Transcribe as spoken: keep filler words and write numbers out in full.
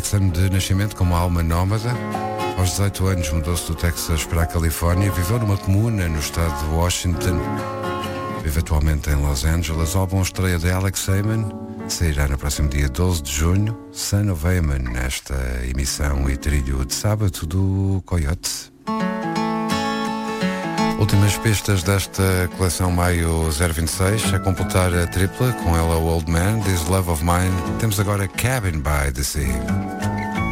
Texan de nascimento, como alma nómada. Aos dezoito anos mudou-se do Texas para a Califórnia, viveu numa comuna no estado de Washington. Vive atualmente em Los Angeles. O álbum estreia de Alex Heyman sairá no próximo dia doze de junho. Son of Heyman, nesta emissão e trilho de sábado do Coyote. Últimas pistas desta coleção Maio zero vinte e seis, a completar a tripla com Hello Old Man, This Love of Mine. Temos agora Cabin by the Sea.